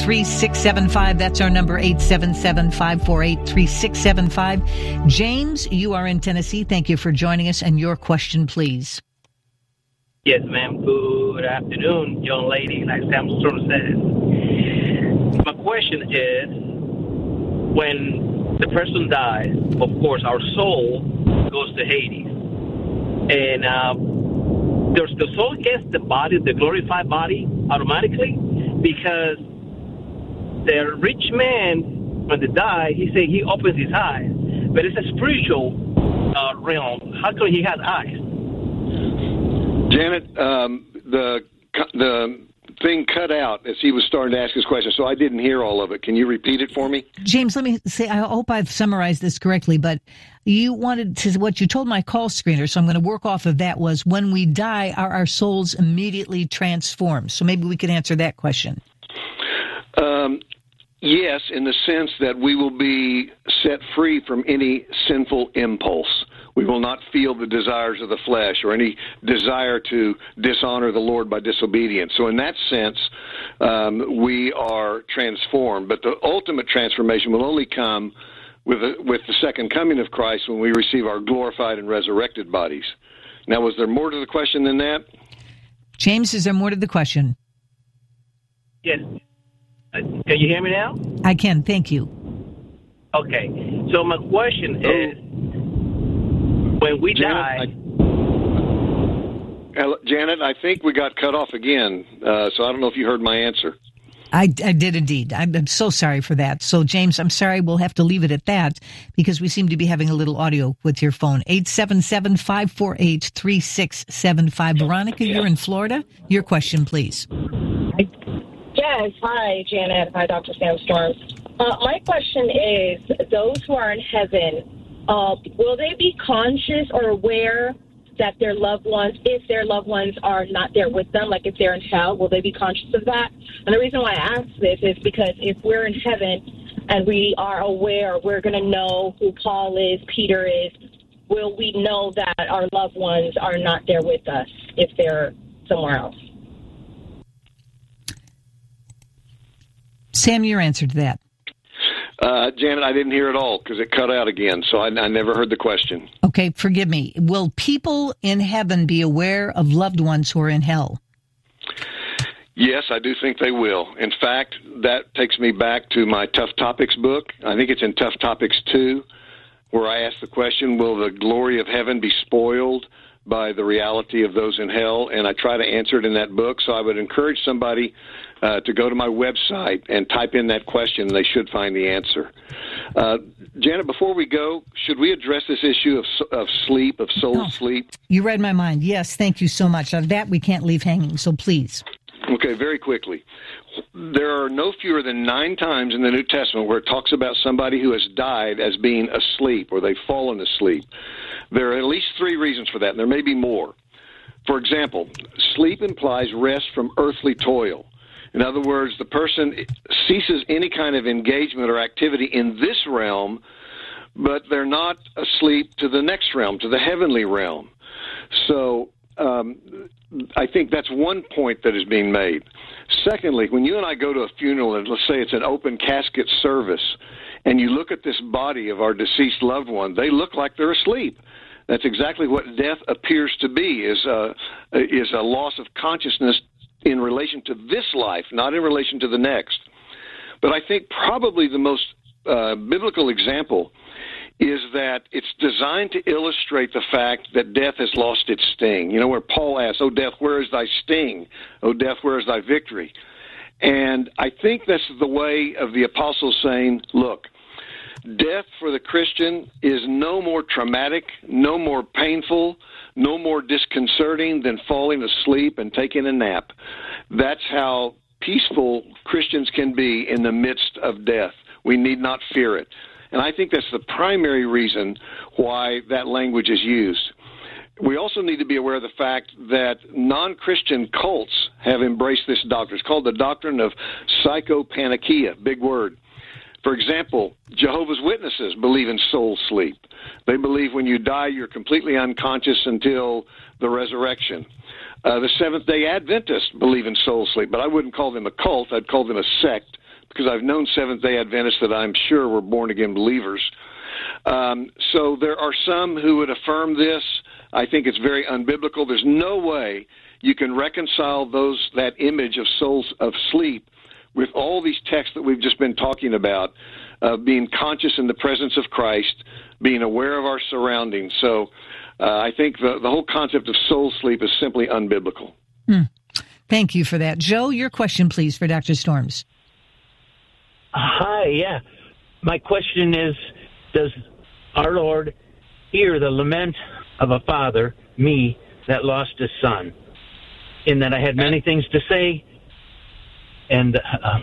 877-548-3675. That's our number, 877-548-3675. James, you are in Tennessee. Thank you for joining us, and your question, please. Yes, ma'am. Good afternoon, young lady, like Sam Storm says. My question is, when the person dies, of course, our soul goes to Hades. And the soul gets the body, the glorified body, automatically, because the rich man, when they die, he opens his eyes. But it's a spiritual realm. How come he has eyes? Janet, the thing cut out as he was starting to ask his question, so I didn't hear all of it. Can you repeat it for me? James, let me say, I hope I've summarized this correctly, but you wanted to, what you told my call screener, so I'm going to work off of that, was when we die, are our souls immediately transformed? So maybe we could answer that question. Yes, in the sense that we will be set free from any sinful impulse. We will not feel the desires of the flesh or any desire to dishonor the Lord by disobedience. So in that sense, we are transformed. But the ultimate transformation will only come with the second coming of Christ, when we receive our glorified and resurrected bodies. Now, was there more to the question than that? James, is there more to the question? Yes. Can you hear me now? I can, thank you. Okay. So my question is, when we die... Janet, I think we got cut off again, so I don't know if you heard my answer. I did indeed. I'm so sorry for that. So, James, I'm sorry. We'll have to leave it at that because we seem to be having a little audio with your phone. 877-548-3675. Veronica, you're in Florida. Your question, please. Yes. Hi, Janet. Hi, Dr. Sandstorm. My question is, those who are in heaven, will they be conscious or aware that their loved ones, if their loved ones are not there with them, like if they're in hell, will they be conscious of that? And the reason why I ask this is because if we're in heaven and we are aware, we're going to know who Paul is, Peter is, will we know that our loved ones are not there with us if they're somewhere else? Sam, your answer to that. Janet, I didn't hear it all because it cut out again, so I never heard the question. Okay, forgive me. Will people in heaven be aware of loved ones who are in hell? Yes, I do think they will. In fact, that takes me back to my Tough Topics book. I think it's in Tough Topics 2, where I ask the question, will the glory of heaven be spoiled by the reality of those in hell? And I try to answer it in that book, so I would encourage somebody to go to my website and type in that question, and they should find the answer. Janet, before we go, should we address this issue of sleep, of soul sleep? You read my mind. Yes, thank you so much. That we can't leave hanging, so please. Okay, very quickly. There are no fewer than 9 times in the New Testament where it talks about somebody who has died as being asleep or they've fallen asleep. There are at least 3 reasons for that, and there may be more. For example, sleep implies rest from earthly toil. In other words, the person ceases any kind of engagement or activity in this realm, but they're not asleep to the next realm, to the heavenly realm. So I think that's one point that is being made. Secondly, when you and I go to a funeral, and let's say it's an open casket service, and you look at this body of our deceased loved one, they look like they're asleep. That's exactly what death appears to be, is a loss of consciousness in relation to this life, not in relation to the next. But I think probably the most biblical example is that it's designed to illustrate the fact that death has lost its sting. You know, where Paul asks, "O death, where is thy sting? O death, where is thy victory?" And I think that's the way of the apostles saying, look, death for the Christian is no more traumatic, no more painful, no more disconcerting than falling asleep and taking a nap. That's how peaceful Christians can be in the midst of death. We need not fear it. And I think that's the primary reason why that language is used. We also need to be aware of the fact that non-Christian cults have embraced this doctrine. It's called the doctrine of psychopaneikia, big word. For example, Jehovah's Witnesses believe in soul sleep. They believe when you die, you're completely unconscious until the resurrection. The Seventh-day Adventists believe in soul sleep, but I wouldn't call them a cult. I'd call them a sect because I've known Seventh-day Adventists that I'm sure were born-again believers. So there are some who would affirm this. I think it's very unbiblical. There's no way you can reconcile that image of souls of sleep with all these texts that we've just been talking about, being conscious in the presence of Christ, being aware of our surroundings. So I think the whole concept of soul sleep is simply unbiblical. Thank you for that. Joe, your question, please, for Dr. Storms. Hi, yeah. My question is, does our Lord hear the lament of a father, me, that lost his son? In that I had many things to say, and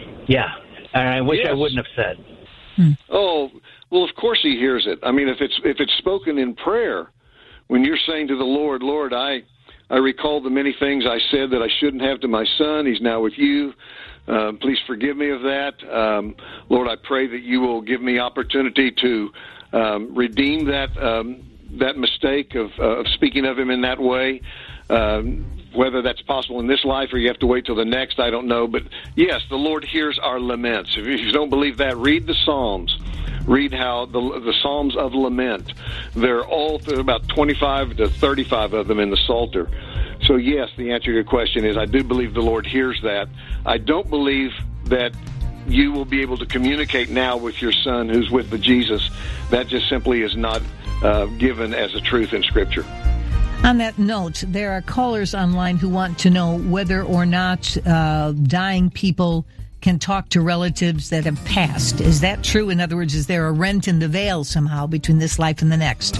I wish I wouldn't have said. Oh, well, of course he hears it. I mean, if it's spoken in prayer, when you're saying to the Lord, Lord, I recall the many things I said that I shouldn't have to my son. He's now with you. Please forgive me of that. Lord, I pray that you will give me opportunity to redeem that mistake of speaking of him in that way. Whether that's possible in this life or you have to wait till the next, I don't know. But yes, the Lord hears our laments. If you don't believe that, read the Psalms. Read how the Psalms of Lament. They're all about 25 to 35 of them in the Psalter. So yes, the answer to your question is I do believe the Lord hears that. I don't believe that you will be able to communicate now with your son who's with the Jesus. That just simply is not given as a truth in Scripture. On that note, there are callers online who want to know whether or not dying people can talk to relatives that have passed. Is that true? In other words, is there a rent in the veil somehow between this life and the next?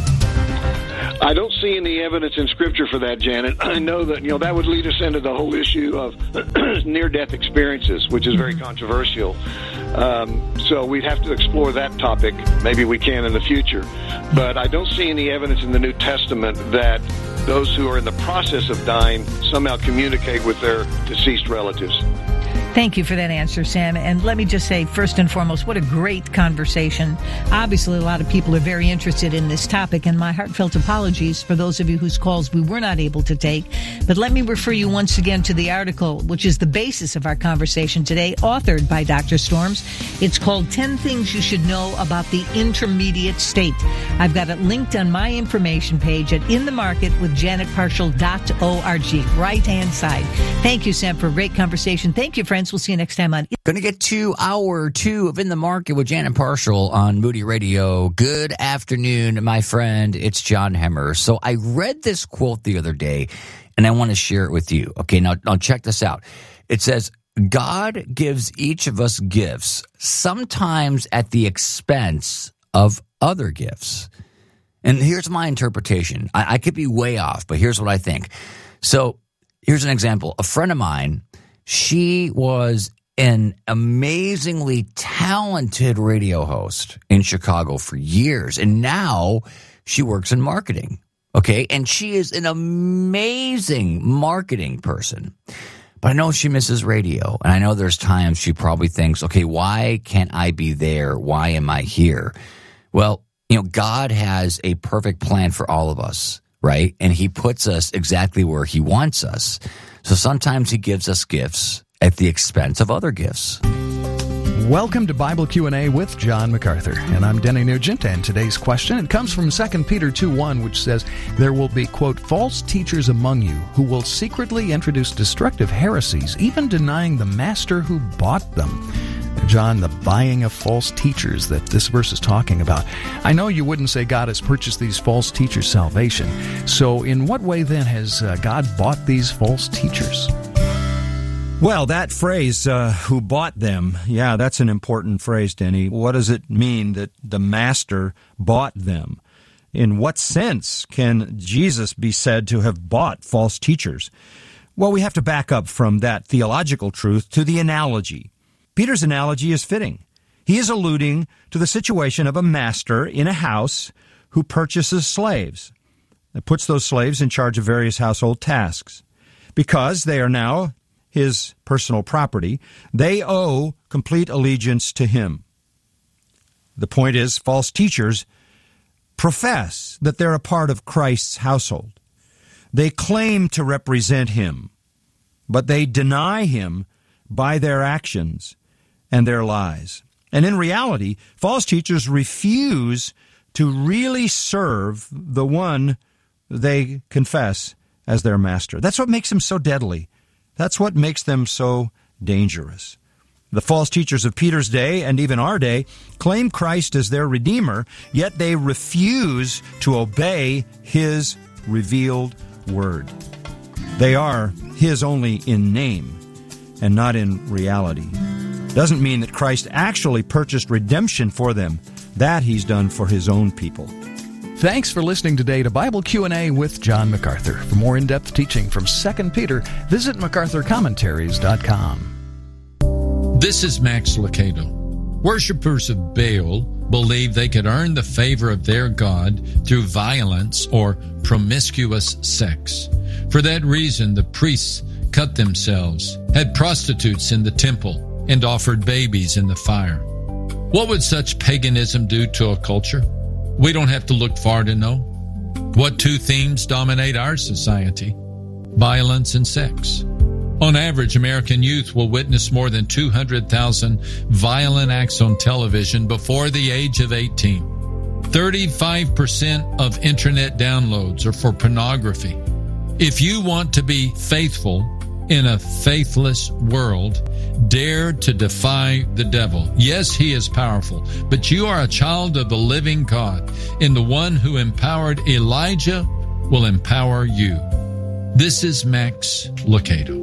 I don't see any evidence in Scripture for that, Janet. I know that that would lead us into the whole issue of near-death experiences, which is very controversial. So we'd have to explore that topic. Maybe we can in the future. But I don't see any evidence in the New Testament that those who are in the process of dying somehow communicate with their deceased relatives. Thank you for that answer, Sam. And let me just say, first and foremost, what a great conversation. Obviously, a lot of people are very interested in this topic, and my heartfelt apologies for those of you whose calls we were not able to take. But let me refer you once again to the article, which is the basis of our conversation today, authored by Dr. Storms. It's called 10 Things You Should Know About the Intermediate State. I've got it linked on my information page at inthemarketwithjanetparshall.org, right-hand side. Thank you, Sam, for a great conversation. Thank you, friends. We'll see you next time on... Going to get to hour 2 of In the Market with Janet Parshall on Moody Radio. Good afternoon, my friend. It's John Hemmer. So I read this quote the other day, and I want to share it with you. Okay, now check this out. It says, God gives each of us gifts, sometimes at the expense of other gifts. And here's my interpretation. I could be way off, but here's what I think. So here's an example. A friend of mine, she was an amazingly talented radio host in Chicago for years, and now she works in marketing, okay? And she is an amazing marketing person. But I know she misses radio, and I know there's times she probably thinks, okay, why can't I be there? Why am I here? Well, God has a perfect plan for all of us, right? And he puts us exactly where he wants us. So sometimes he gives us gifts at the expense of other gifts. Welcome to Bible Q&A with John MacArthur, and I'm Denny Nugent, and today's question, it comes from 2 Peter 2:1, which says, there will be, quote, false teachers among you who will secretly introduce destructive heresies, even denying the master who bought them. John, the buying of false teachers that this verse is talking about. I know you wouldn't say God has purchased these false teachers' salvation. So in what way then has God bought these false teachers? Well, that phrase, who bought them, yeah, that's an important phrase, Denny. What does it mean that the master bought them? In what sense can Jesus be said to have bought false teachers? Well, we have to back up from that theological truth to the analogy. Peter's analogy is fitting. He is alluding to the situation of a master in a house who purchases slaves, and puts those slaves in charge of various household tasks. Because they are now his personal property, they owe complete allegiance to him. The point is, false teachers profess that they're a part of Christ's household. They claim to represent him, but they deny him by their actions and their lies. And in reality, false teachers refuse to really serve the one they confess as their master. That's what makes them so deadly. That's what makes them so dangerous. The false teachers of Peter's day and even our day claim Christ as their Redeemer, yet they refuse to obey His revealed word. They are His only in name and not in reality. Doesn't mean that Christ actually purchased redemption for them. That He's done for His own people. Thanks for listening today to Bible Q&A with John MacArthur. For more in-depth teaching from 2 Peter, visit MacArthurCommentaries.com. This is Max Lucado. Worshippers of Baal believe they could earn the favor of their God through violence or promiscuous sex. For that reason, the priests cut themselves, had prostitutes in the temple, and offered babies in the fire. What would such paganism do to a culture? We don't have to look far to know. What two themes dominate our society? Violence and sex. On average, American youth will witness more than 200,000 violent acts on television before the age of 18. 35% of internet downloads are for pornography. If you want to be faithful in a faithless world, dare to defy the devil. Yes, he is powerful, but you are a child of the living God, and the one who empowered Elijah will empower you. This is Max Lucado.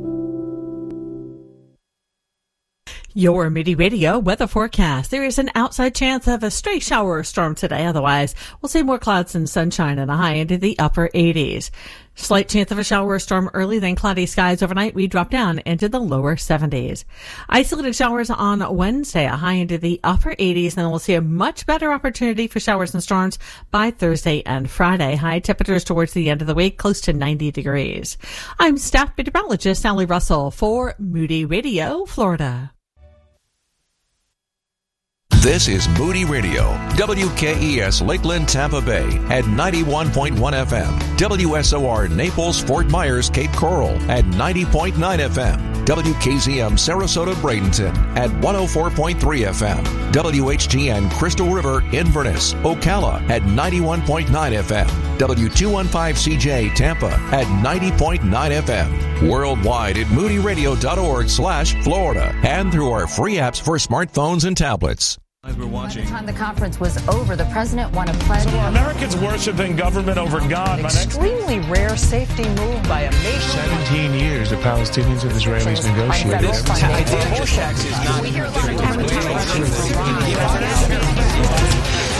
Your Moody Radio weather forecast. There is an outside chance of a stray shower or storm today. Otherwise, we'll see more clouds and sunshine and a high into the upper 80s. Slight chance of a shower or storm early, then cloudy skies overnight. We drop down into the lower 70s. Isolated showers on Wednesday, a high into the upper 80s. Then we'll see a much better opportunity for showers and storms by Thursday and Friday. High temperatures towards the end of the week, close to 90 degrees. I'm staff meteorologist Sally Russell for Moody Radio, Florida. This is Moody Radio, WKES Lakeland, Tampa Bay at 91.1 FM, WSOR Naples, Fort Myers, Cape Coral at 90.9 FM, WKZM Sarasota, Bradenton at 104.3 FM, WHGN Crystal River, Inverness, Ocala at 91.9 FM, W215CJ Tampa at 90.9 FM, worldwide at moodyradio.org/Florida, and through our free apps for smartphones and tablets. As we're watching. By the time the conference was over, the president won a pledge. So are Americans worshiping government over God? An extremely rare safety move by a nation. 17 years the Palestinians and Israelis negotiated. We hear a lot of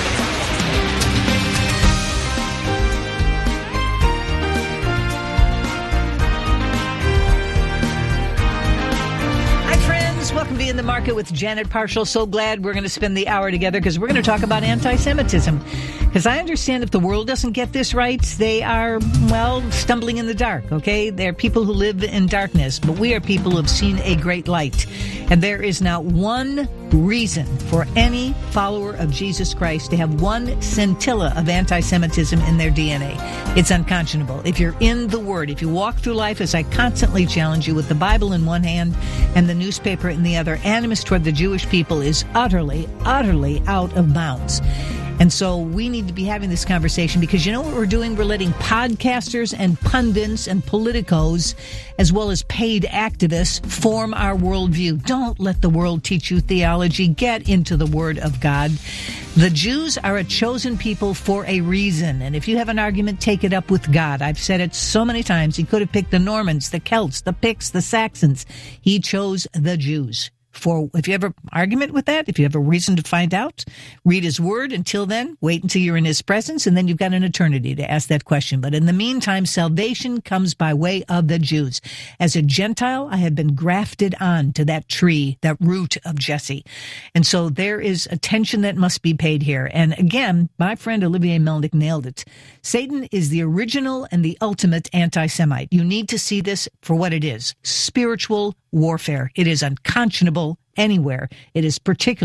Welcome to Be in the Market with Janet Parshall. So glad we're going to spend the hour together because we're going to talk about anti-Semitism. Because I understand if the world doesn't get this right, they are, well, stumbling in the dark, okay? They're people who live in darkness, but we are people who have seen a great light. And there is not one reason for any follower of Jesus Christ to have one scintilla of anti-Semitism in their DNA. It's unconscionable. If you're in the Word, if you walk through life, as I constantly challenge you, with the Bible in one hand and the newspaper in the other, animus toward the Jewish people is utterly, utterly out of bounds. And so we need to be having this conversation because you know what we're doing? We're letting podcasters and pundits and politicos, as well as paid activists, form our worldview. Don't let the world teach you theology. Get into the Word of God. The Jews are a chosen people for a reason. And if you have an argument, take it up with God. I've said it so many times. He could have picked the Normans, the Celts, the Picts, the Saxons. He chose the Jews. For if you have an argument with that, if you have a reason to find out, read his word. Until then, wait until you're in his presence, and then you've got an eternity to ask that question. But in the meantime, salvation comes by way of the Jews. As a Gentile, I have been grafted on to that tree, that root of Jesse. And so there is attention that must be paid here. And again, my friend Olivier Melnick nailed it. Satan is the original and the ultimate anti-Semite. You need to see this for what it is. Spiritual warfare. It is unconscionable anywhere. It is particularly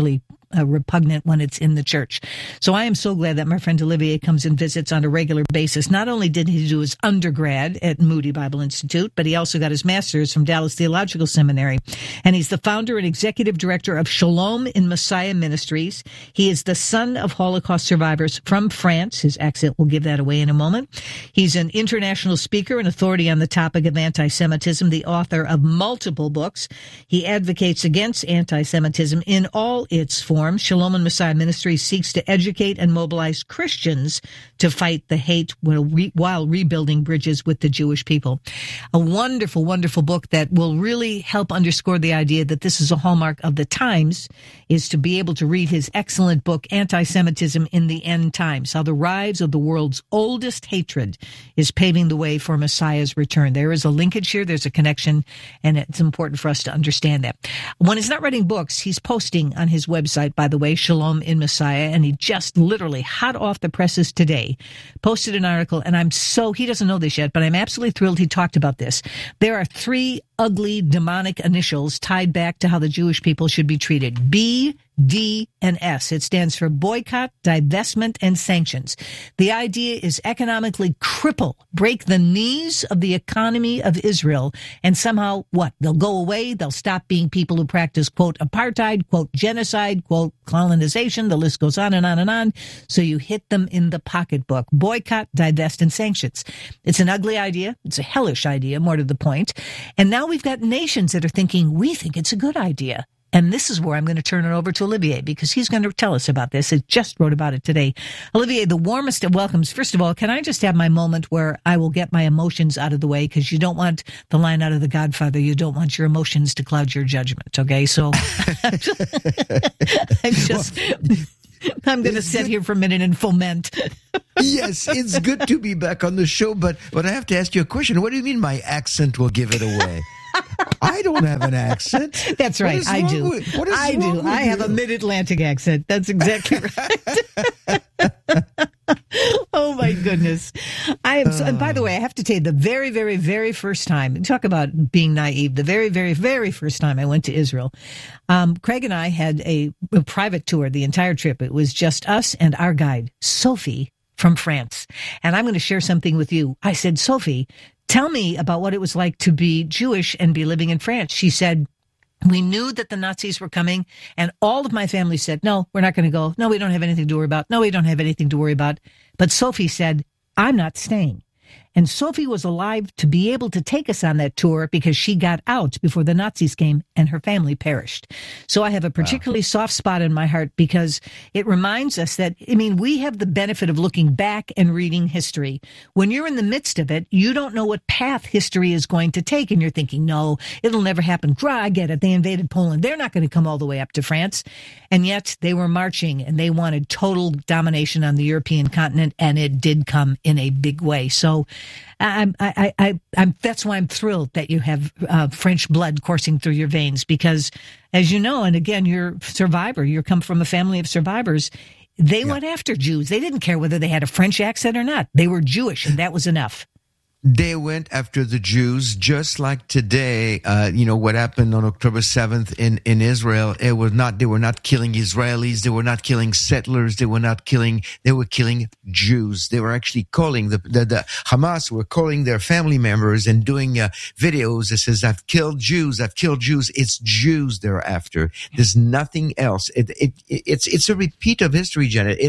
repugnant when it's in the church. So I am so glad that my friend Olivier comes and visits on a regular basis. Not only did he do his undergrad at Moody Bible Institute, but he also got his master's from Dallas Theological Seminary. And he's the founder and executive director of Shalom in Messiah Ministries. He is the son of Holocaust survivors from France. His accent will give that away in a moment. He's an international speaker and authority on the topic of anti-Semitism, the author of multiple books. He advocates against anti-Semitism in all its forms. Shalom and Messiah Ministries seeks to educate and mobilize Christians to fight the hate while rebuilding bridges with the Jewish people. A wonderful, wonderful book that will really help underscore the idea that this is a hallmark of the times, is to be able to read his excellent book, Anti-Semitism in the End Times, how the rise of the world's oldest hatred is paving the way for Messiah's return. There is a linkage here, there's a connection, and it's important for us to understand that. When he's not writing books, he's posting on his website, by the way, Shalom in Messiah, and he just literally hot off the presses today posted an article, and he doesn't know this yet, but I'm absolutely thrilled he talked about this. There are 3 ugly demonic initials tied back to how the Jewish people should be treated. B, D, and S. It stands for boycott, divestment, and sanctions. The idea is economically cripple, break the knees of the economy of Israel, and somehow, they'll go away, they'll stop being people who practice, quote, apartheid, quote, genocide, quote, colonization, the list goes on and on and on, so you hit them in the pocketbook. Boycott, divest, and sanctions. It's an ugly idea, it's a hellish idea, more to the point, and now we've got nations that are thinking, we think it's a good idea. And this is where I'm going to turn it over to Olivier, because he's going to tell us about this. He just wrote about it today. Olivier, the warmest of welcomes. First of all, can I just have my moment where I will get my emotions out of the way? Because you don't want the line out of The Godfather, you don't want your emotions to cloud your judgment. Okay, so I'm going to sit here for a minute and foment. Yes, it's good to be back on the show, but I have to ask you a question. What do you mean my accent will give it away? I don't have an accent. That's right. I do. I do. I have a mid-Atlantic accent. That's exactly right. Oh, my goodness. I am. And by the way, I have to tell you, the very, very, very first time, talk about being naive, the very, very, very first time I went to Israel, Craig and I had a private tour the entire trip. It was just us and our guide, Sophie, from France. And I'm going to share something with you. I said, Sophie, tell me about what it was like to be Jewish and be living in France. She said, we knew that the Nazis were coming, and all of my family said, no, we're not going to go. No, we don't have anything to worry about. No, we don't have anything to worry about. But Sophie said, I'm not staying. And Sophie was alive to be able to take us on that tour because she got out before the Nazis came and her family perished. So I have a particularly soft spot in my heart because it reminds us that, we have the benefit of looking back and reading history. When you're in the midst of it, you don't know what path history is going to take. And you're thinking, no, it'll never happen. I get it. They invaded Poland. They're not going to come all the way up to France. And yet they were marching and they wanted total domination on the European continent. And it did come in a big way. So that's why I'm thrilled that you have French blood coursing through your veins, because, as you know, and again, you're a survivor. You come from a family of survivors. They went after Jews. They didn't care whether they had a French accent or not. They were Jewish, and that was enough. They went after the Jews, just like today, what happened on October 7th in Israel. They were not killing Israelis. They were not killing settlers. They were killing Jews. They were actually calling the Hamas were calling their family members and doing videos that says, I've killed Jews. It's Jews they're after. There's nothing else. It's a repeat of history, Janet.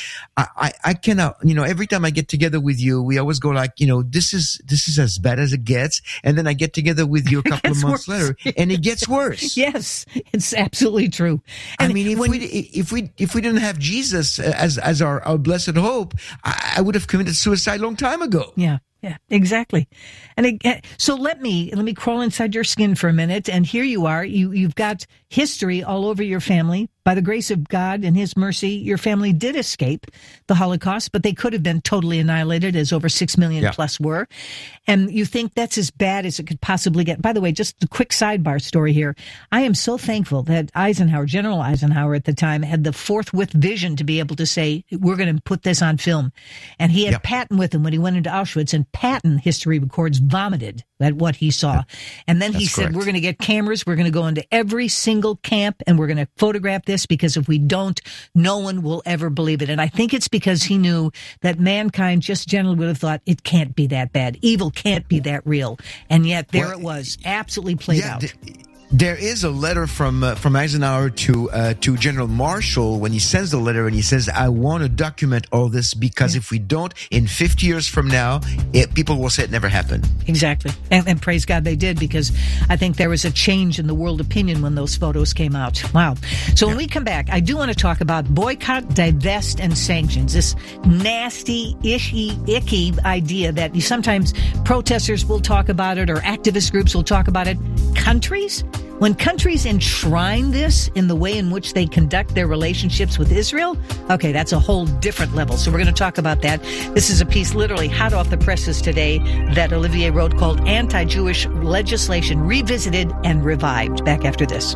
I cannot, every time I get together with you, we always go like, this is as bad as it gets. And then I get together with you a couple of months later and it gets worse. Yes, it's absolutely true. And if we didn't have Jesus as our blessed hope, I would have committed suicide a long time ago. Yeah. Yeah, exactly. And again, so let me crawl inside your skin for a minute. And here you are. You've got history all over your family. By the grace of God and His mercy, your family did escape the Holocaust, but they could have been totally annihilated, as over 6 million plus were. And you think that's as bad as it could possibly get. By the way, just a quick sidebar story here. I am so thankful that General Eisenhower at the time, had the forthwith vision to be able to say, we're going to put this on film. And he had Patton with him when he went into Auschwitz, and Patton, history records, vomited at what he saw. And then he said, we're going to get cameras. We're going to go into every single camp and we're going to photograph this. this, because if we don't, no one will ever believe it. And I think it's because he knew that mankind just generally would have thought it can't be that bad. Evil can't be that real. And yet there it was, absolutely played out. There is a letter from Eisenhower to General Marshall when he sends the letter, and he says, I want to document all this because if we don't, in 50 years from now, people will say it never happened. Exactly. And praise God they did, because I think there was a change in the world opinion when those photos came out. Wow. So when we come back, I do want to talk about boycott, divest, and sanctions. This nasty, icky idea that sometimes protesters will talk about it or activist groups will talk about it. Countries? When countries enshrine this in the way in which they conduct their relationships with Israel, okay, that's a whole different level. So we're going to talk about that. This is a piece literally hot off the presses today that Olivier wrote called Anti-Jewish Legislation Revisited and Revived. Back after this.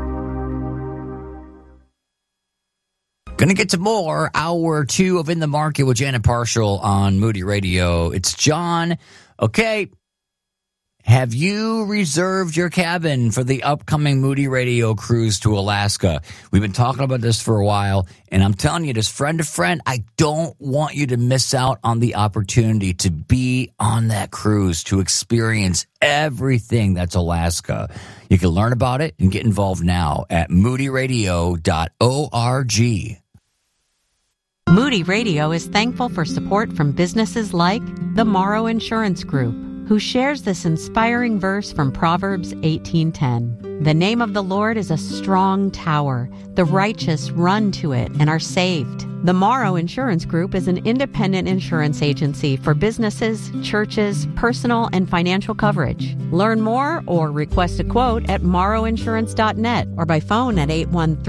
Going to get to more. Hour 2 of In the Market with Janet Parshall on Moody Radio. It's John. Okay. Have you reserved your cabin for the upcoming Moody Radio cruise to Alaska? We've been talking about this for a while, and I'm telling you this friend to friend, I don't want you to miss out on the opportunity to be on that cruise, to experience everything that's Alaska. You can learn about it and get involved now at moodyradio.org. Moody Radio is thankful for support from businesses like the Morrow Insurance Group, who shares this inspiring verse from Proverbs 18:10. The name of the Lord is a strong tower. The righteous run to it and are saved. The Morrow Insurance Group is an independent insurance agency for businesses, churches, personal and financial coverage. Learn more or request a quote at morrowinsurance.net or by phone at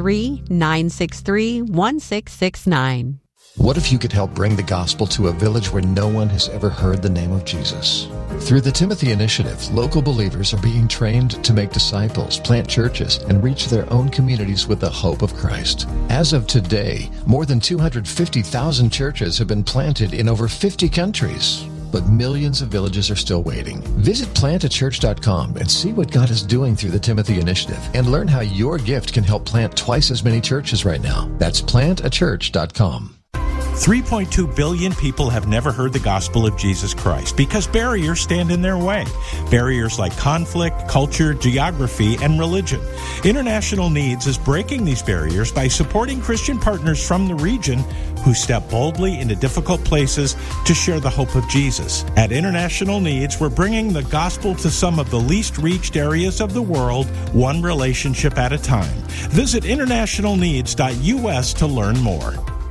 813-963-1669. What if you could help bring the gospel to a village where no one has ever heard the name of Jesus? Through the Timothy Initiative, local believers are being trained to make disciples, plant churches, and reach their own communities with the hope of Christ. As of today, more than 250,000 churches have been planted in over 50 countries. But millions of villages are still waiting. Visit plantachurch.com and see what God is doing through the Timothy Initiative and learn how your gift can help plant twice as many churches right now. That's plantachurch.com. 3.2 billion people have never heard the gospel of Jesus Christ because barriers stand in their way. Barriers like conflict, culture, geography, and religion. International Needs is breaking these barriers by supporting Christian partners from the region who step boldly into difficult places to share the hope of Jesus. At International Needs, we're bringing the gospel to some of the least reached areas of the world, one relationship at a time. Visit internationalneeds.us to learn more.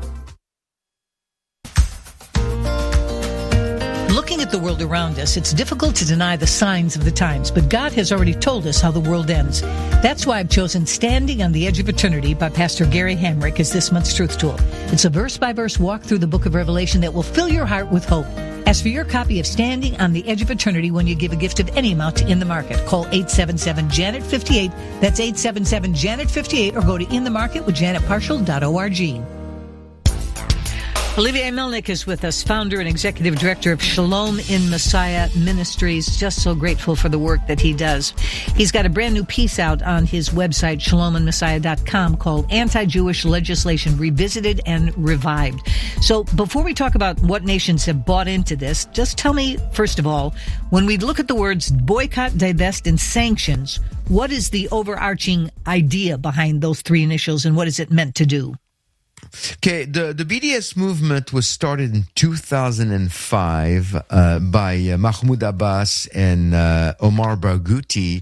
Looking at the world around us, it's difficult to deny the signs of the times, but God has already told us how the world ends. That's why I've chosen Standing on the Edge of Eternity by Pastor Gary Hamrick as this month's Truth Tool. It's a verse-by-verse walk through the book of Revelation that will fill your heart with hope. Ask for your copy of Standing on the Edge of Eternity when you give a gift of any amount to In the Market. Call 877-JANET-58. That's 877-JANET-58, or go to inthemarketwithjanetparshall.org. Olivier Melnick is with us, founder and executive director of Shalom in Messiah Ministries. Just so grateful for the work that he does. He's got a brand new piece out on his website, shalominmessiah.com, called Anti-Jewish Legislation Revisited and Revived. So before we talk about what nations have bought into this, just tell me, first of all, when we look at the words boycott, divest, and sanctions, what is the overarching idea behind those three initials and what is it meant to do? Okay, the BDS movement was started in 2005 by Mahmoud Abbas and Omar Barghouti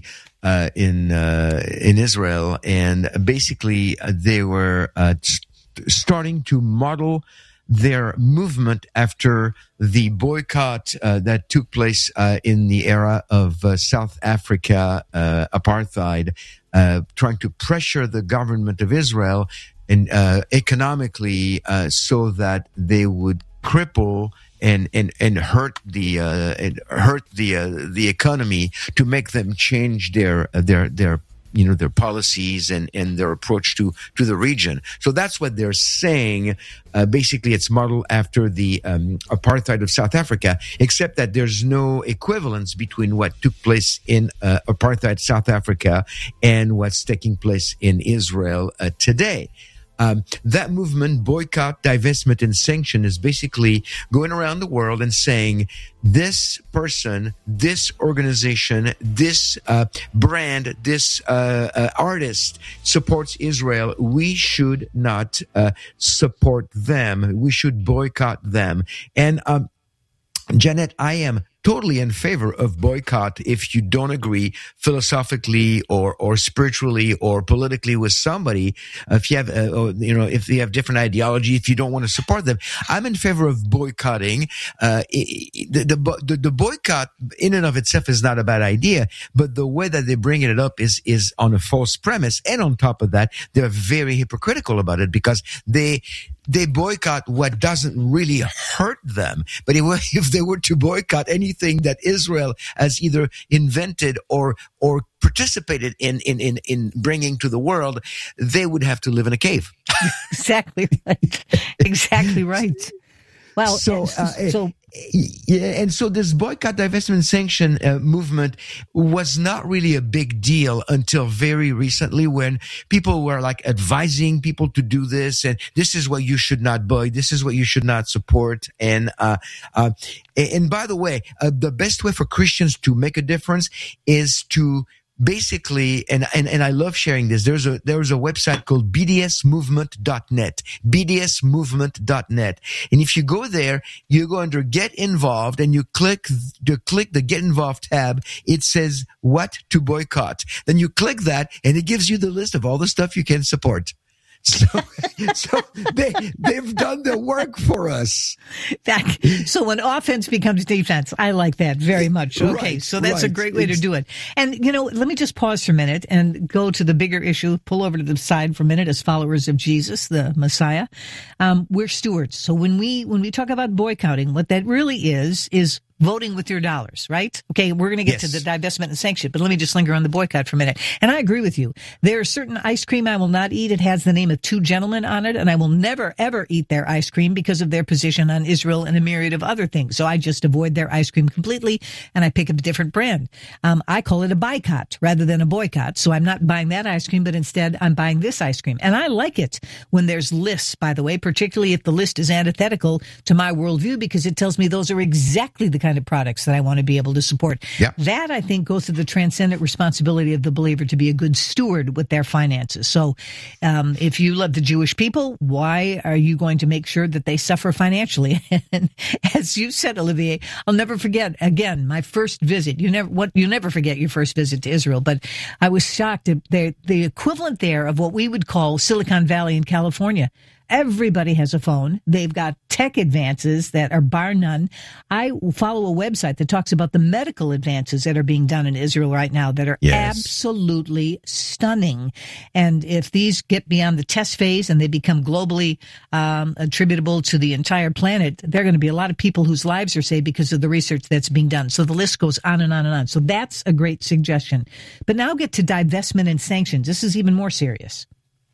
in Israel, and basically they were starting to model their movement after the boycott that took place in the era of South Africa apartheid, trying to pressure the government of Israel and economically, so that they would cripple and hurt the economy, to make them change their policies and their approach to the region. So that's what they're saying. Basically, it's modeled after the apartheid of South Africa, except that there's no equivalence between what took place in apartheid South Africa and what's taking place in Israel today. that movement, boycott, divestment, and sanction, is basically going around the world and saying, this person, this organization, this brand, this artist supports Israel. We should not support them. We should boycott them. And Janet, I am totally in favor of boycott if you don't agree philosophically or spiritually or politically with somebody. If you have, if you have different ideology, if you don't want to support them, I'm in favor of boycotting. The boycott in and of itself is not a bad idea, but the way that they bring it up is on a false premise. And on top of that, they're very hypocritical about it because they boycott what doesn't really hurt them. But if they were to boycott anything that Israel has either invented or participated in bringing to the world, they would have to live in a cave. Exactly right. Exactly right. Well, so this boycott, divestment, sanction movement was not really a big deal until very recently, when people were like advising people to do this, and this is what you should not buy, this is what you should not support, and by the way, the best way for Christians to make a difference is to basically, and I love sharing this. There's a website called bdsmovement.net, bdsmovement.net. And if you go there, you go under Get Involved and you click the Get Involved tab. It says what to boycott. Then you click that and it gives you the list of all the stuff you can support. So they've done the work for us. So when offense becomes defense, I like that very much. Okay, right, so that's a great way to do it. And, let me just pause for a minute and go to the bigger issue, pull over to the side for a minute as followers of Jesus, the Messiah. We're stewards. So when we talk about boycotting, what that really is voting with your dollars, right? Okay, we're going to get to the divestment and sanction, but let me just linger on the boycott for a minute. And I agree with you. There are certain ice cream I will not eat. It has the name of two gentlemen on it, and I will never, ever eat their ice cream because of their position on Israel and a myriad of other things. So I just avoid their ice cream completely, and I pick up a different brand. I call it a boycott rather than a boycott. So I'm not buying that ice cream, but instead I'm buying this ice cream. And I like it when there's lists, by the way, particularly if the list is antithetical to my worldview, because it tells me those are exactly the kind of products that I want to be able to support. Yeah. That, I think, goes to the transcendent responsibility of the believer to be a good steward with their finances. So if you love the Jewish people, why are you going to make sure that they suffer financially? And as you said, Olivier, I'll never forget, again, my first visit. You never forget your first visit to Israel, but I was shocked at the equivalent there of what we would call Silicon Valley in California. Everybody has a phone. They've got tech advances that are bar none. I follow a website that talks about the medical advances that are being done in Israel right now that are absolutely stunning. And if these get beyond the test phase and they become globally attributable to the entire planet, there are going to be a lot of people whose lives are saved because of the research that's being done. So the list goes on and on and on. So that's a great suggestion. But now get to divestment and sanctions. This is even more serious.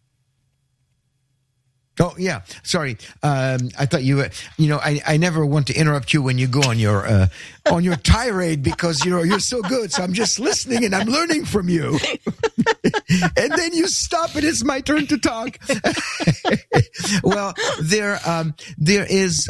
Oh, yeah. Sorry. I thought I never want to interrupt you when you go on your tirade because, you're so good. So I'm just listening and I'm learning from you. And then you stop and it's my turn to talk. Well, there's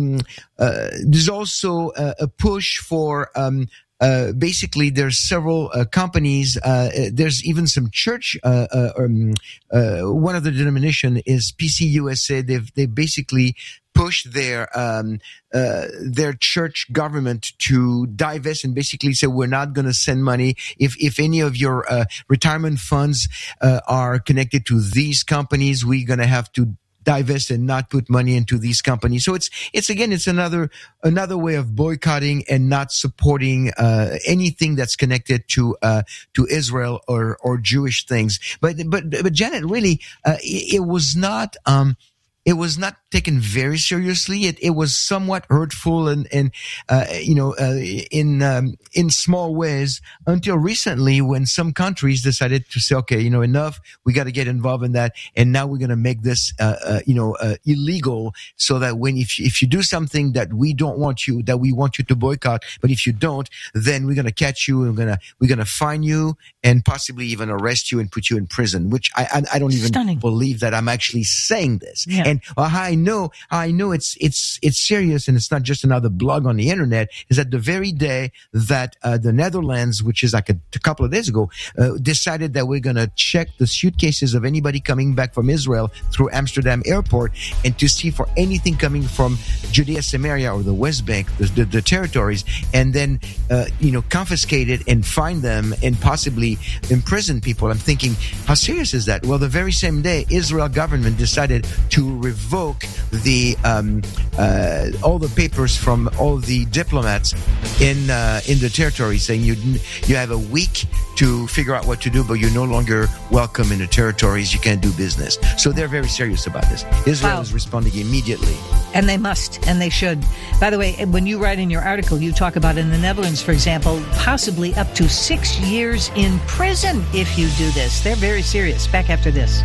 also a push for, basically, there's several companies. There's even some church. One of the denomination is PCUSA. They basically push their church government to divest and basically say we're not going to send money if any of your retirement funds are connected to these companies. We're going to have to divest and not put money into these companies. So it's another way of boycotting and not supporting anything that's connected to Israel or Jewish things. But Janet, really, it was not taken very seriously. It was somewhat hurtful and in small ways until recently, when some countries decided to say, okay, enough, we got to get involved in that, and now we're going to make this illegal, so that if you do something that we want you to boycott, but if you don't, then we're going to catch you and we're going to fine you and possibly even arrest you and put you in prison. Which I don't even believe that I'm actually saying this. Yeah. And I know it's serious, and it's not just another blog on the internet. Is that the very day that the Netherlands, which is like a couple of days ago, decided that we're going to check the suitcases of anybody coming back from Israel through Amsterdam airport, and to see for anything coming from Judea, Samaria, or the West Bank, the territories, and then confiscate it and fine them and possibly imprison people. I'm thinking, how serious is that? Well, the very same day, Israel government decided to revoke the all the papers from all the diplomats in the territory, saying you have a week to figure out what to do, but you're no longer welcome in the territories. You can't do business. So they're very serious about this. Israel is responding immediately. And they must, and they should. By the way, when you write in your article, you talk about in the Netherlands, for example, possibly up to 6 years in prison if you do this. They're very serious. Back after this.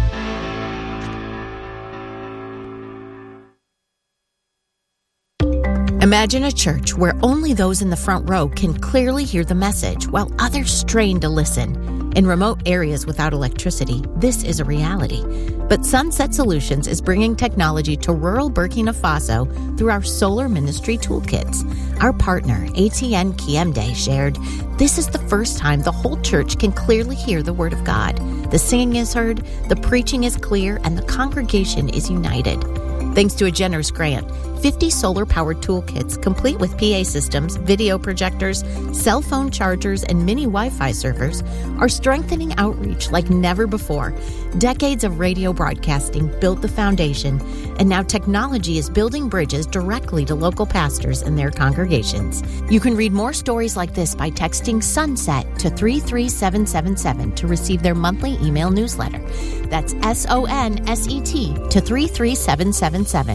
Imagine a church where only those in the front row can clearly hear the message, while others strain to listen. In remote areas without electricity, this is a reality. But Sunset Solutions is bringing technology to rural Burkina Faso through our Solar Ministry Toolkits. Our partner, ATN Kiemde, shared, "This is the first time the whole church can clearly hear the Word of God. The singing is heard, the preaching is clear, and the congregation is united." Thanks to a generous grant, 50 solar-powered toolkits complete with PA systems, video projectors, cell phone chargers, and mini Wi-Fi servers are strengthening outreach like never before. Decades of radio broadcasting built the foundation, and now technology is building bridges directly to local pastors and their congregations. You can read more stories like this by texting SUNSET to 33777 to receive their monthly email newsletter. That's SONSET to 33777.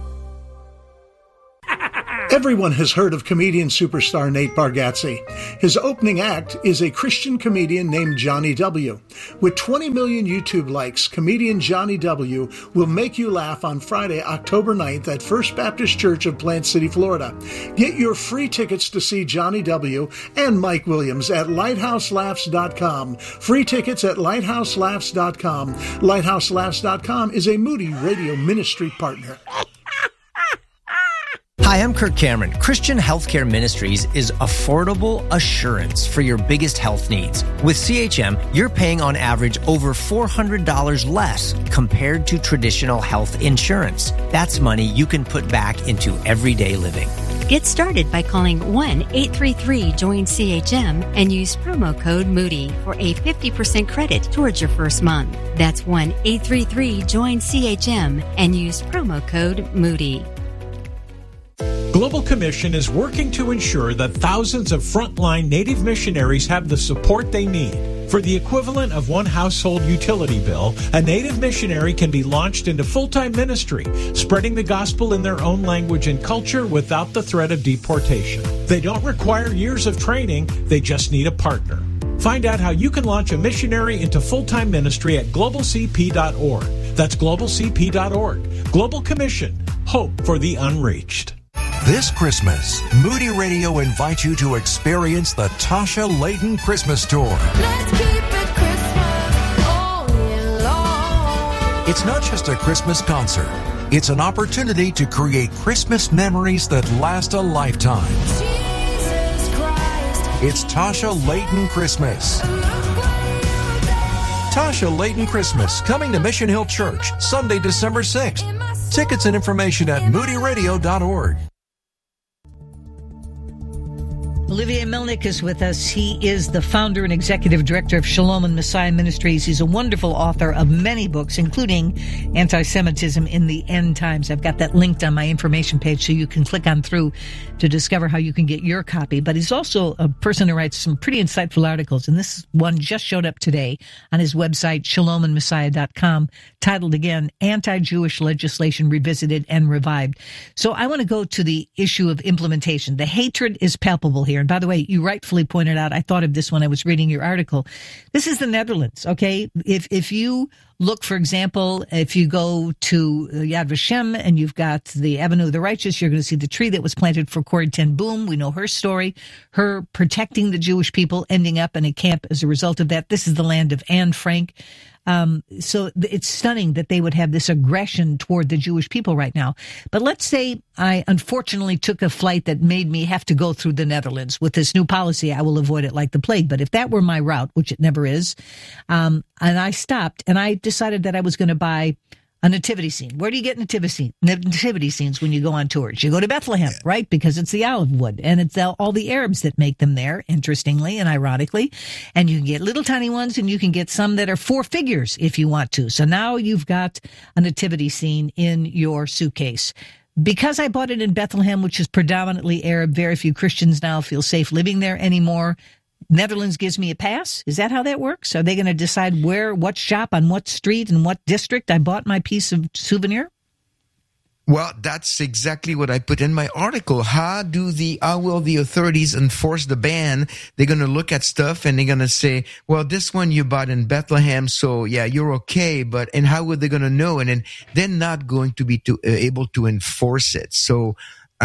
Everyone has heard of comedian superstar Nate Bargatze. His opening act is a Christian comedian named Johnny W. With 20 million YouTube likes, comedian Johnny W. will make you laugh on Friday, October 9th at First Baptist Church of Plant City, Florida. Get your free tickets to see Johnny W. and Mike Williams at LighthouseLaughs.com. Free tickets at LighthouseLaughs.com. LighthouseLaughs.com is a Moody Radio Ministry partner. Hi, I'm Kirk Cameron. Christian Healthcare Ministries is affordable assurance for your biggest health needs. With CHM, you're paying on average over $400 less compared to traditional health insurance. That's money you can put back into everyday living. Get started by calling 1-833-JOIN-CHM and use promo code Moody for a 50% credit towards your first month. That's 1-833-JOIN-CHM and use promo code Moody. Global Commission is working to ensure that thousands of frontline Native missionaries have the support they need. For the equivalent of one household utility bill, a Native missionary can be launched into full-time ministry, spreading the gospel in their own language and culture without the threat of deportation. They don't require years of training, they just need a partner. Find out how you can launch a missionary into full-time ministry at globalcp.org. That's globalcp.org. Global Commission. Hope for the unreached. This Christmas, Moody Radio invites you to experience the Tasha Layton Christmas Tour. Let's keep it Christmas all year long. It's not just a Christmas concert. It's an opportunity to create Christmas memories that last a lifetime. Jesus Christ. It's Tasha Layton Christmas. Tasha Layton Christmas, coming to Mission Hill Church, Sunday, December 6th. Tickets and information at moodyradio.org. Olivier Milnick is with us. He is the founder and executive director of Shalom and Messiah Ministries. He's a wonderful author of many books, including Anti-Semitism in the End Times. I've got that linked on my information page so you can click on through to discover how you can get your copy. But he's also a person who writes some pretty insightful articles, and this one just showed up today on his website, shalomandmessiah.com, titled again, Anti-Jewish Legislation Revisited and Revived. So I want to go to the issue of implementation. The hatred is palpable here. And by the way, you rightfully pointed out, I thought of this when I was reading your article. This is the Netherlands, okay? If you look, for example, if you go to Yad Vashem and you've got the Avenue of the Righteous, you're going to see the tree that was planted for Corrie ten Boom. We know her story, her protecting the Jewish people, ending up in a camp as a result of that. This is the land of Anne Frank. So it's stunning that they would have this aggression toward the Jewish people right now. But let's say I unfortunately took a flight that made me have to go through the Netherlands. With this new policy, I will avoid it like the plague. But if that were my route, which it never is, and I stopped and I decided that I was going to buy a nativity scene. Where do you get nativity scenes when you go on tours? You go to Bethlehem, right? Because it's the olive wood, and it's all the Arabs that make them there, interestingly and ironically. And you can get little tiny ones, and you can get some that are 4 figures if you want to. So now you've got a nativity scene in your suitcase. Because I bought it in Bethlehem, which is predominantly Arab, very few Christians now feel safe living there anymore. Netherlands gives me a pass? Is that how that works? Are they going to decide what shop, on what street, and what district I bought my piece of souvenir? Well, that's exactly what I put in my article. How will the authorities enforce the ban? They're going to look at stuff and they're going to say, well, this one you bought in Bethlehem, so yeah, you're okay. And how are they going to know? And then they're not going to be able to enforce it. So,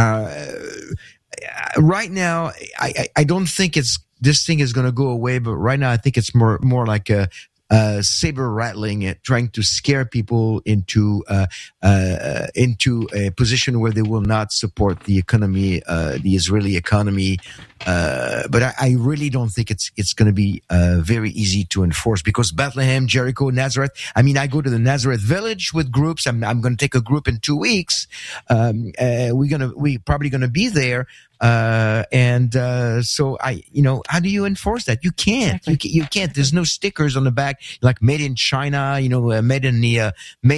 right now, I don't think this thing is going to go away, but right now I think it's more like a saber rattling, trying to scare people into a position where they will not support the economy, the Israeli economy. But I really don't think it's going to be very easy to enforce, because Bethlehem, Jericho, Nazareth. I mean, I go to the Nazareth village with groups. I'm going to take a group in 2 weeks. We're probably going to be there. So how do you enforce that? You can't. Exactly. You can't. There's no stickers on the back like made in China. Made in the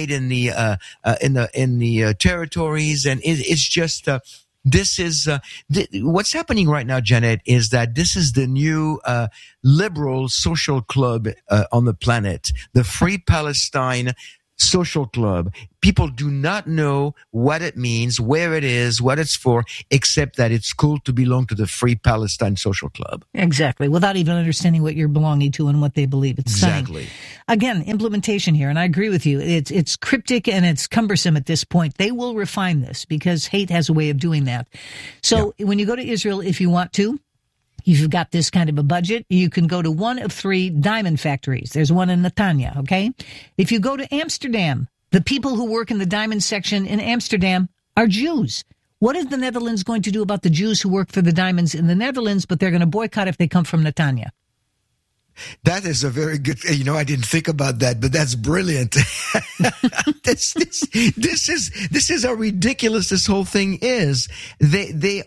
territories, and it's just. This is what's happening right now, Janet, is that this is the new liberal social club on the planet, the Free Palestine Social Club. People do not know what it means, where it is, what it's for, except that it's cool to belong to the Free Palestine Social Club. Exactly, without even understanding what you're belonging to and what they believe. It's exactly. Stunning. Again, implementation here, and I agree with you. It's cryptic and it's cumbersome at this point. They will refine this because hate has a way of doing that. So when you go to Israel, if you want to, if you've got this kind of a budget, you can go to one of 3 diamond factories. There's one in Netanya, okay? If you go to Amsterdam, the people who work in the diamond section in Amsterdam are Jews. What is the Netherlands going to do about the Jews who work for the diamonds in the Netherlands, but they're going to boycott if they come from Netanya? That is a very good, I didn't think about that, but that's brilliant. This is how ridiculous this whole thing is. It's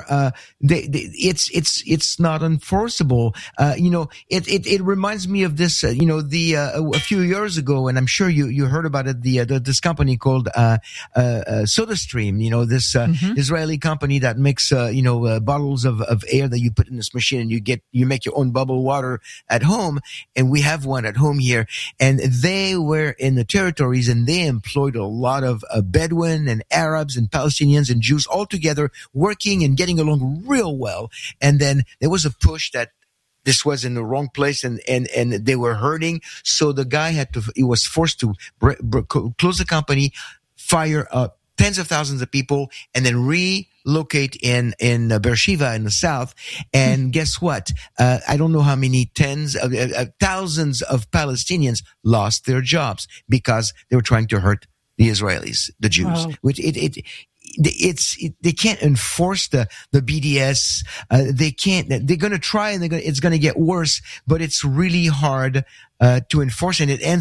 not enforceable. It reminds me of this, a few years ago, and I'm sure you heard about it, this company called, SodaStream, this, Israeli company that makes, bottles of air that you put in this machine and you make your own bubble water at home, and we have one at home here, and they were in the territories and they employed a lot of Bedouin and Arabs and Palestinians and Jews all together working and getting along real well. And then there was a push that this was in the wrong place and they were hurting. So the guy he was forced to close the company, fire up tens of thousands of people, and then relocate in Beersheba in the south. And guess what? I don't know how many tens of thousands of Palestinians lost their jobs because they were trying to hurt the Israelis, the Jews. Wow. Which they can't enforce the BDS. They can't. They're going to try, and it's going to get worse. But it's really hard to enforce, and it ends up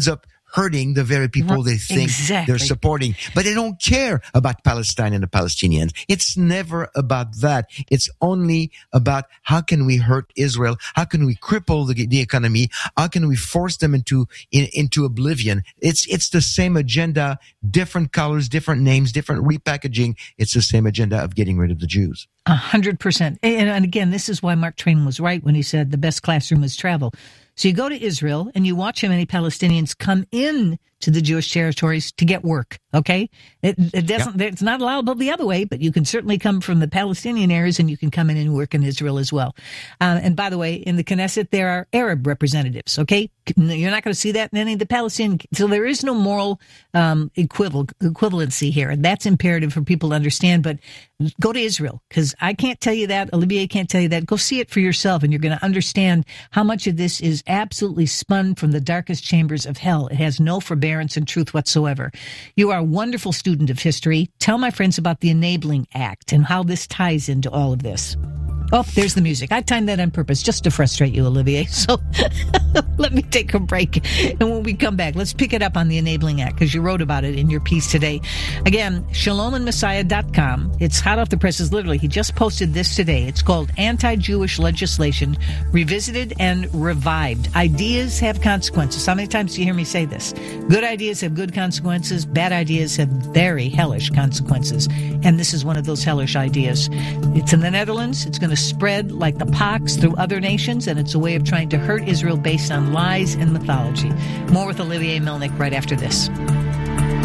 hurting the very people they think they're supporting. But they don't care about Palestine and the Palestinians. It's never about that. It's only about how can we hurt Israel? How can we cripple the economy? How can we force them into oblivion? It's the same agenda, different colors, different names, different repackaging. It's the same agenda of getting rid of the Jews. 100%. And again, this is why Mark Twain was right when he said the best classroom is travel. So you go to Israel and you watch how many Palestinians come in to the Jewish territories to get work. Okay. It doesn't, it's not allowable the other way, but you can certainly come from the Palestinian areas and you can come in and work in Israel as well. And by the way, in the Knesset, there are Arab representatives. Okay. You're not going to see that in any of the Palestinian. So there is no moral, equivalency here. And that's imperative for people to understand. But go to Israel, because I can't tell you that. Olivier can't tell you that. Go see it for yourself and you're going to understand how much of this is absolutely spun from the darkest chambers of hell. It has no forbearance and truth whatsoever. You are a wonderful student of history. Tell my friends about the Enabling Act and how this ties into all of this. Oh, there's the music. I timed that on purpose just to frustrate you, Olivier. So let me take a break. And when we come back, let's pick it up on the Enabling Act because you wrote about it in your piece today. Again, shalomandmessiah.com. It's hot off the presses. Literally, he just posted this today. It's called Anti-Jewish Legislation Revisited and Revived. Ideas have consequences. How many times do you hear me say this? Good ideas have good consequences. Bad ideas have very hellish consequences. And this is one of those hellish ideas. It's in the Netherlands. It's going to spread like the pox through other nations, and it's a way of trying to hurt Israel based on lies and mythology. More with Olivier Melnick right after this.